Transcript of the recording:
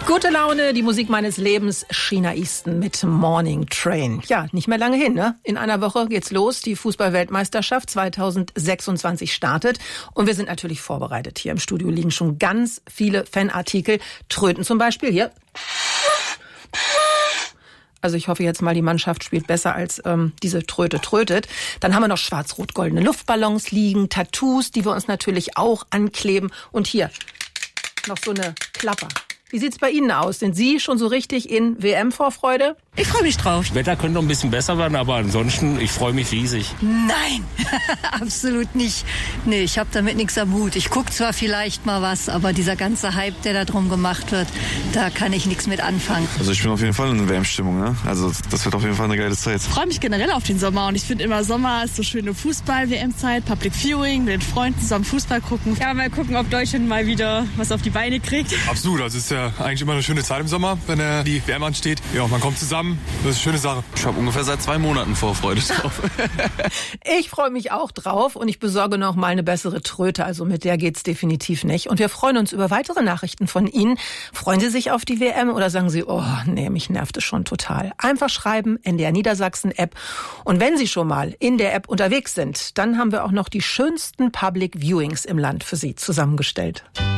Gute Laune, die Musik meines Lebens, Sheena Easton mit Morning Train. Ja, nicht mehr lange hin, ne? In einer Woche geht's los. Die Fußball-Weltmeisterschaft 2026 startet. Und wir sind natürlich vorbereitet. Hier im Studio liegen schon ganz viele Fanartikel. Tröten zum Beispiel hier. Also ich hoffe jetzt mal, die Mannschaft spielt besser als diese Tröte trötet. Dann haben wir noch schwarz-rot-goldene Luftballons liegen, Tattoos, die wir uns natürlich auch ankleben. Und hier noch so eine Klapper. Wie sieht's bei Ihnen aus? Sind Sie schon so richtig in WM-Vorfreude? Ich freue mich drauf. Das Wetter könnte noch ein bisschen besser werden, aber ansonsten, ich freue mich riesig. Nein, absolut nicht. Nee, ich habe damit nichts am Hut. Ich gucke zwar vielleicht mal was, aber dieser ganze Hype, der da drum gemacht wird, da kann ich nichts mit anfangen. Also ich bin auf jeden Fall in WM-Stimmung, ne? Also das wird auf jeden Fall eine geile Zeit. Ich freue mich generell auf den Sommer und ich finde immer Sommer ist so schöne Fußball-WM-Zeit, Public Viewing, mit den Freunden zusammen Fußball gucken. Ja, mal gucken, ob Deutschland mal wieder was auf die Beine kriegt. Absolut, also es ist ja eigentlich immer eine schöne Zeit im Sommer, wenn die WM ansteht. Ja, man kommt zusammen, das ist eine schöne Sache. Ich habe ungefähr seit 2 Monaten Vorfreude drauf. Ich freue mich auch drauf und ich besorge noch mal eine bessere Tröte, also mit der geht's definitiv nicht. Und wir freuen uns über weitere Nachrichten von Ihnen. Freuen Sie sich auf die WM oder sagen Sie, oh nee, mich nervt es schon total. Einfach schreiben, NDR Niedersachsen App. Und wenn Sie schon mal in der App unterwegs sind, dann haben wir auch noch die schönsten Public Viewings im Land für Sie zusammengestellt.